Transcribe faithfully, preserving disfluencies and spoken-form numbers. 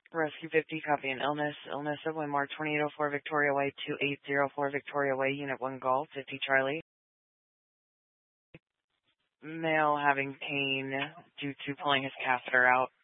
Rescue fifty, copy an illness. Illness of Winmar, twenty-eight oh four Victoria Way, twenty-eight oh four Victoria Way, Unit one Golf, fifty Charlie. Male having pain due to pulling his catheter out.